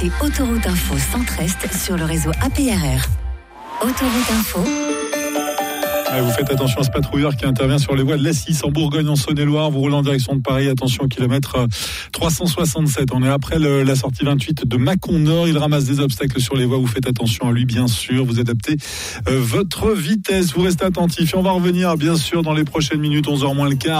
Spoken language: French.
Et Autoroute Info Centre-Est sur le réseau APRR. Autoroute Info. Vous faites attention à ce patrouilleur qui intervient sur les voies de l'A6 en Bourgogne, en Saône-et-Loire. Vous roulez en direction de Paris. Attention, kilomètre 367. On est après la sortie 28 de Mâcon Nord. Il ramasse des obstacles sur les voies. Vous faites attention à lui, bien sûr. Vous adaptez votre vitesse. Vous restez attentifs. Et on va revenir, bien sûr, dans les prochaines minutes, 11h moins le quart.